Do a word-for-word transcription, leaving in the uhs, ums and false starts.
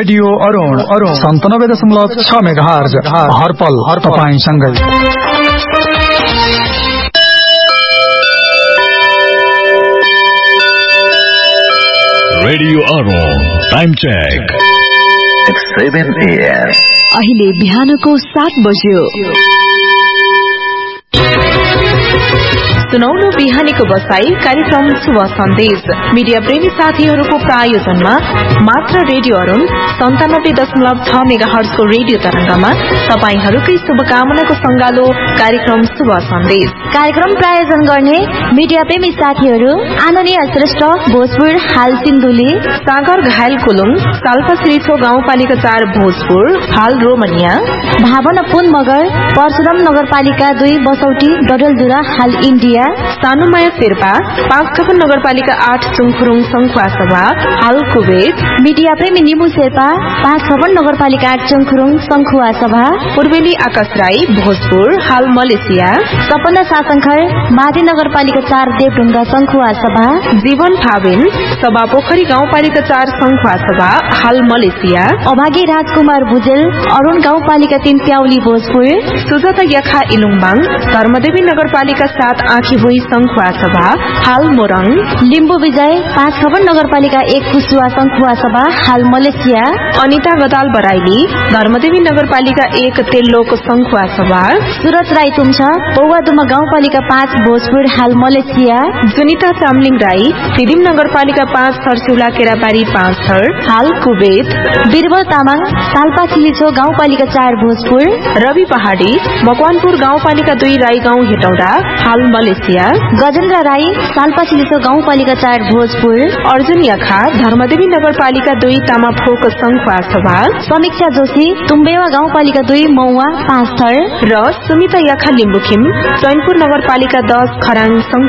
Radio Arun Arun सन्तानब्बे दशमलव छ मेगाहर्ज हरपल हर तपाईंसँगै। Radio Arun time check seven a.m.. अहिले बिहानको सात बज्यो। सुनौलो बिहानीको बसाई कार्यक्रम शुभ सन्देश मीडिया प्रेमी साथीहरूको प्रायोजनमा मात्र रेडियो अरुण सन्तानब्बे दशमलव छ मेगाहर्जको रेडियो तरंगमा तपाईहरूकै शुभकामनाको संगालो कार्यक्रम शुभ सन्देश। कार्यक्रम प्रायोजन गर्ने मीडिया प्रेमी साथीहरू आनन्दीय श्रेष्ठ भोजपुर हाल सिन्धुली, सागर घायल कुलुङ, साल्पा श्रीछो गाउँपालिका चार भोजपुर हाल रोमनिया, भावना पुन मगर परशुराम नगरपालिका दुई बसौटी डडेलधुरा हाल इन्डिया, सानुमाया शेर्पा पाँच खपन नगरपालिका आठ चुङखुरुङ संखुवा सभा हाल कुवेत, मीडिया प्रेमी निमु शेर्पा पाँच खपन नगरपालिका आठ चुङखुरुङ संखुवा सभा, पूर्वेली आकाश राई भोजपुर हाल मलेसिया, सपना सासंखर माधी नगरपालिका चार देवढुङ्गा संखुवा सभा, जीवन फाबिन सभा पोखरी गाउँपालिका चार संखुवा सभा हाल मलेसिया, अभागी राजकुमार भुजेल अरुण गाउँपालिका तीन प्याउली भोजपुर, सुजाता याखा इलुङबाङ धर्मदेवी नगरपालिका सात आँखीभुई संखुवा सभा हाल मोरङ, लिम्बू विजय पाँच खपन नगरपालिका एक कुसुवा संखुवा सभा हाल मलेसिया, अनिता गदाल बराइली धर्मदेवी नगरपालिका एक तेल्लोक संखुवा सभा, सुरज राई तुम्छ पौवादुमा गाउँपालिका पाँच भोजपुर हाल मलेसिया, सुनिता चामलिङ राई सिदिम नगरपालिका पाँच थरसिउला केराबारी पाँच थर हाल कुवेत, बीरबल तामाङ साल्पा सिलिछो गाउँपालिका चार भोजपुर, रवि पहाडी मकवानपुर गाउँपालिका दुई राई गाउँ हेटौडा हाल मलेसिया, गजेन्द्र राई साल्पा सिलिछो गाउँपालिका चार भोजपुर, अर्जुन याखा धर्मदेवी नगरपालिका दुई तामाफोक संखुवा सभा, समीक्षा जोशी तुम्बेवा गाउँपालिका दुई मौवा पाँच थर र सुमिता याखा लिम्बुखिम चैनपुर नगरपालिका दस खराङ